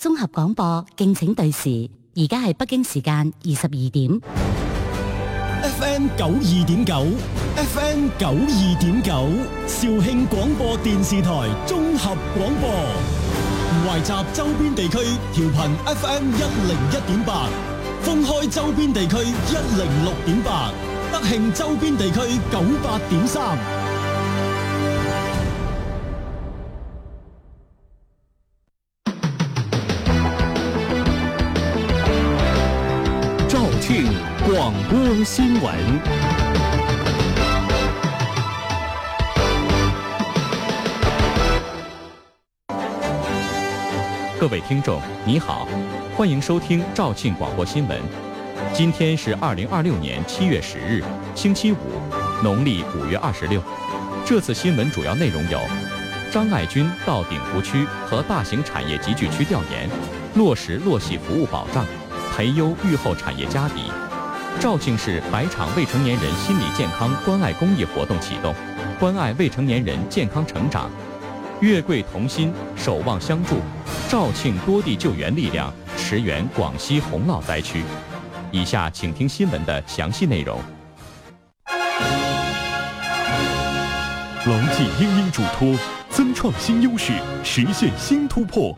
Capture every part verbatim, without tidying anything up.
綜合廣播，敬請對時。而家係北京時間二十二點。 F M 九二點九 ，F M 九二點九，肇慶廣播電視台綜合廣播，懷集周邊地區調頻 F M 一零一點八，封開周邊地區一零六點八，德慶周邊地區九八點三。 廣播新聞， 各位聽眾，你好，歡迎收聽肇慶廣播新聞。今天是二零二六年七月十日，星期五，農曆五月二十六。這次新聞主要內容有：張愛軍到鼎湖區和大型產業集聚區調研，落實落細服務保障，培優育後產業家底。肇慶市百場未成年人心理健康關愛公益活動啟動，關愛未成年人健康成長。月桂同心，守望相助。肇慶多地救援力量馳援廣西洪澇災區。以下請聽新聞的詳細內容。 牢記因應囑託，增創新優勢，實現新突破。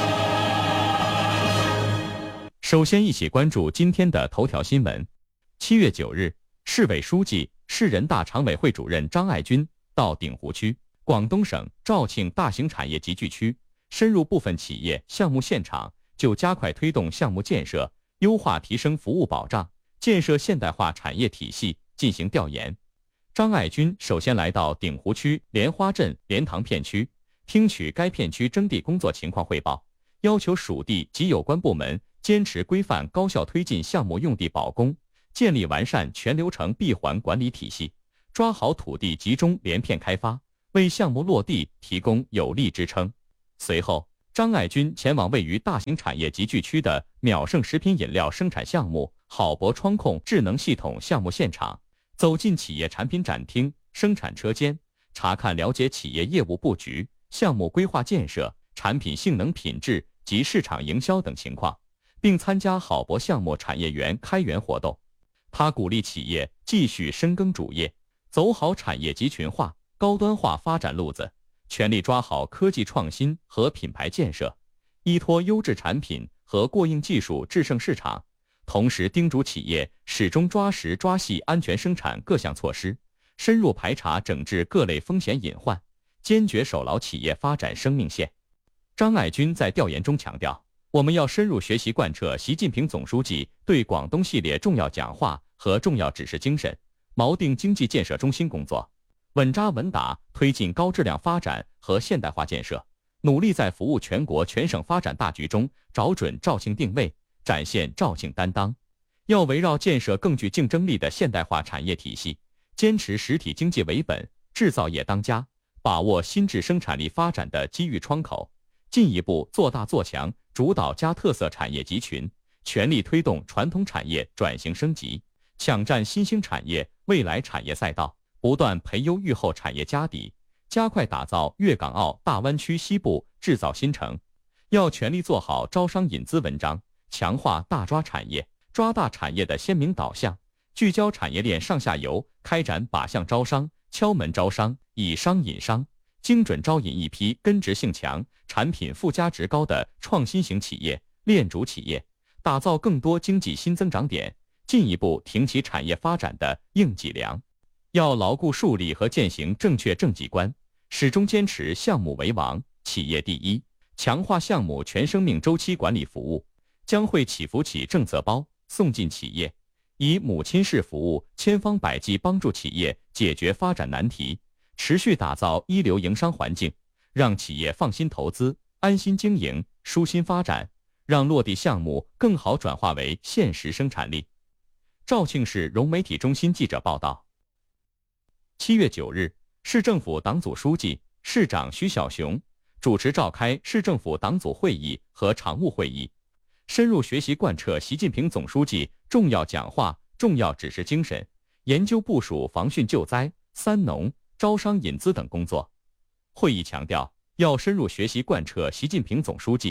首先一起關注今天的頭條新聞。七月九日，市委書記、市人大常委會主任張愛軍到鼎湖區、廣東省肇慶大型產業集聚區，深入部分企業項目現場，就加快推動項目建設、優化提升服務保障、建設現代化產業體系進行調研。張愛軍首先來到鼎湖區蓮花鎮蓮塘片區，聽取該片區徵地工作情況匯報，要求屬地及有關部門堅持規範高效推進項目用地保供，建立完善全流程閉環管理體系，抓好土地集中連片開發，為項目落地提供有力支撐。隨後，張愛軍前往位於大型產業集聚區的淼盛食品飲料生產項目郝博窗控智能系統項目現場，走進企業產品展廳、生產車間，查看了解企業業務佈局、項目規劃建設、產品性能品質及市場營銷等情況，並參加郝博項目產業園開園活動。他鼓勵企業繼續深耕主業，走好產業集群化、高端化發展路子，全力抓好科技創新和品牌建設，依託優質產品和過硬技術制勝市場。同時叮囑企業始終抓實抓細安全生產各項措施，深入排查整治各類風險隱患，堅決守牢企業發展生命線。張愛軍在調研中強調，我們要深入學習貫徹習近平總書記對廣東系列重要講話和重要指示精神，錨定經濟建設中心工作，穩紮穩打推進高質量發展和現代化建設，努力在服務全國全省發展大局中找準肇慶定位，展現肇慶擔當。要圍繞建設更具競爭力的現代化產業體系，堅持實體經濟為本，製造業當家，把握新質生產力發展的機遇窗口，進一步做大做強主導加特色產業集群，全力推動傳統產業轉型升級，搶佔新興產業未來產業賽道，不斷培優育後產業家底，加快打造粵港澳大灣區西部製造新城。要全力做好招商引資文章，強化大抓產業、抓大產業的鮮明導向，聚焦產業鏈上下游，開展靶向招商、敲門招商、以商引商，精準招引一批根植性強、產品附加值高的創新型企業、鏈主企業，打造更多經濟新增長點，進一步挺起產業發展的硬脊梁。要牢固樹立和踐行正確政績觀，始終堅持項目為王、企業第一，強化項目全生命週期管理服務，將會起扶起政策包送進企業，以母親式服務千方百計幫助企業解決發展難題，持續打造一流營商環境，讓企業放心投資、安心經營、舒心發展，讓落地項目更好轉化為現實生產力。肇慶市融媒體中心記者報道，七月九日，市政府黨組書記、市長徐小雄主持召開市政府黨組會議和常務會議，深入學習貫徹習近平總書記重要講話、重要指示精神，研究部署防汛救災、三農、招商引資等工作。會議強調，要深入學習貫徹習近平總書記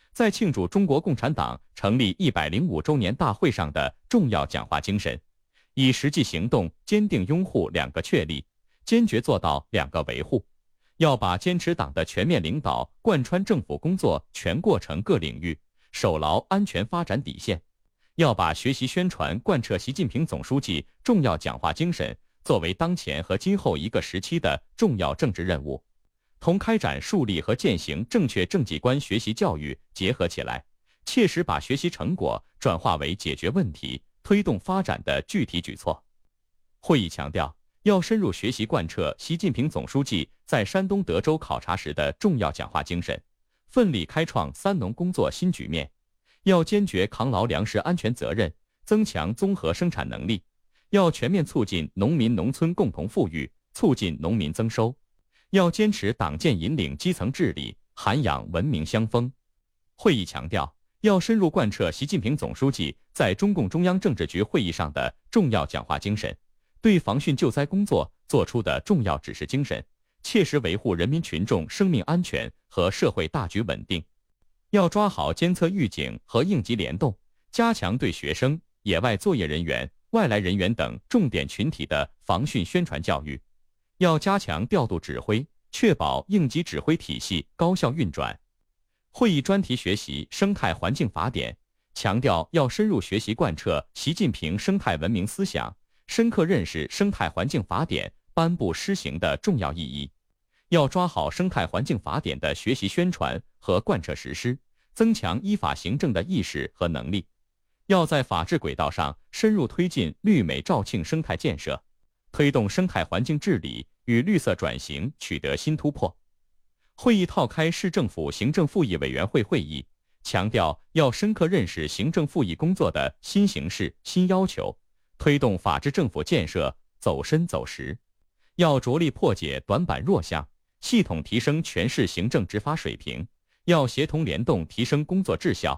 在庆祝中国共产党成立一百零五周年大会上的重要讲话精神，以实际行动坚定拥护两个确立，坚决做到两个维护。要把坚持党的全面领导贯穿政府工作全过程各领域，守牢安全发展底线。要把学习宣传贯彻习近平总书记重要讲话精神作为当前和今后一个时期的重要政治任务，同开展树立和践行正确政绩观学习教育结合起来，切实把学习成果转化为解决问题、推动发展的具体举措。会议强调，要深入学习贯彻习近平总书记在山东德州考察时的重要讲话精神，奋力开创三农工作新局面。要坚决扛牢粮食安全责任，增强综合生产能力。要全面促进农民农村共同富裕，促进农民增收。要坚持党建引领基层治理，涵养文明乡风。会议强调，要深入贯彻习近平总书记在中共中央政治局会议上的重要讲话精神，对防汛救灾工作作出的重要指示精神，切实维护人民群众生命安全和社会大局稳定。要抓好监测预警和应急联动，加强对学生、野外作业人员、外来人员等重点群体的防汛宣传教育。要加强调度指挥，确保应急指挥体系高效运转。会议专题学习《生态环境法典》，强调要深入学习贯彻习近平生态文明思想，深刻认识《生态环境法典》颁布施行的重要意义。要抓好《生态环境法典》的学习宣传和贯彻实施，增强依法行政的意识和能力。要在法治轨道上深入推进绿美肇庆生态建设，推动生态环境治理与绿色转型取得新突破。会议套开市政府行政复议委员会会议，强调要深刻认识行政复议工作的新形势、新要求，推动法治政府建设走深走实。要着力破解短板弱项，系统提升全市行政执法水平，要协同联动提升工作质效，